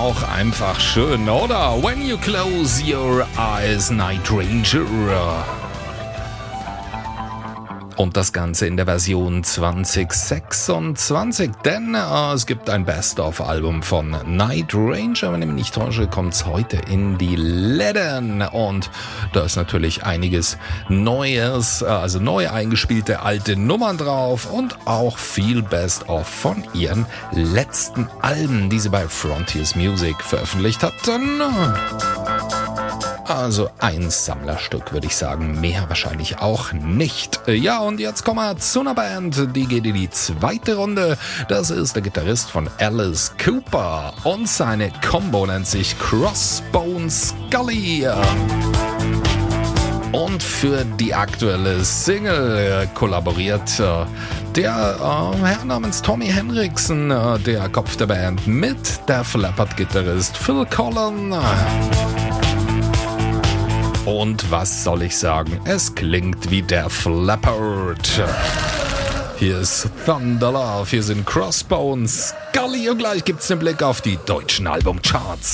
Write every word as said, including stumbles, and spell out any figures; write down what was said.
auch einfach schön, oder? When you close your eyes, Night Ranger. Und das Ganze in der Version zwanzig sechsundzwanzig, denn äh, es gibt ein Best-of-Album von Night Ranger. Wenn ich mich nicht täusche, kommt es heute in die Läden. Und da ist natürlich einiges Neues, äh, also neu eingespielte alte Nummern drauf und auch viel Best-of von ihren letzten Alben, die sie bei Frontiers Music veröffentlicht hatten. Also ein Sammlerstück, würde ich sagen. Mehr wahrscheinlich auch nicht. Ja, und jetzt kommen wir zu einer Band, die geht in die zweite Runde. Das ist der Gitarrist von Alice Cooper und seine Combo nennt sich Crossbones Scully. Und für die aktuelle Single kollaboriert äh, der äh, Herr namens Tommy Henriksen, äh, der Kopf der Band, mit der Flappert-Gitarrist Phil Collen. Und was soll ich sagen? Es klingt wie der Flappert. Hier ist Thunder Love, hier sind Crossbones Scully und gleich gibt's einen Blick auf die deutschen Albumcharts.